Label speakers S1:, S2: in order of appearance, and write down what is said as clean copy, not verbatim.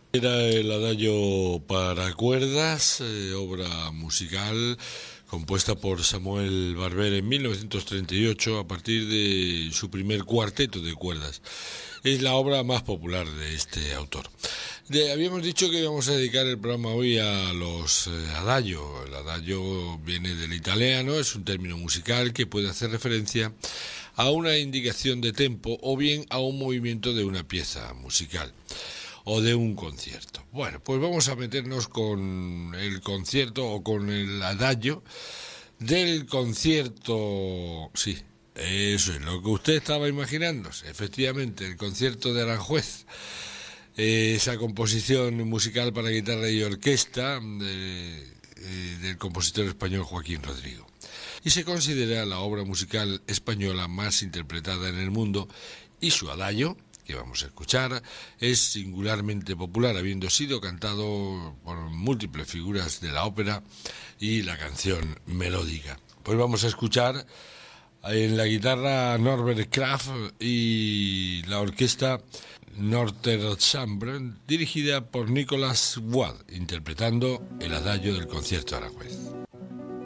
S1: Era el Adagio para cuerdas, obra musical compuesta por Samuel Barber en 1938 a partir de su primer cuarteto de cuerdas. Es la obra más popular de este autor. Habíamos dicho que íbamos a dedicar el programa hoy a los adagio. El adagio viene del italiano, es un término musical que puede hacer referencia a una indicación de tempo o bien a un movimiento de una pieza musical o de un concierto. Bueno, pues vamos a meternos con el concierto o con el adagio del concierto, sí, eso es lo que usted estaba imaginándose, efectivamente, el concierto de Aranjuez, esa composición musical para guitarra y orquesta del compositor español Joaquín Rodrigo. Y se considera la obra musical española más interpretada en el mundo y su adagio, que vamos a escuchar, es singularmente popular, habiendo sido cantado por múltiples figuras de la ópera y la canción melódica. Pues vamos a escuchar en la guitarra Norbert Kraft y la orquesta Norterchambre, dirigida por Nicolas Wade, interpretando el adagio del concierto Aranjuez.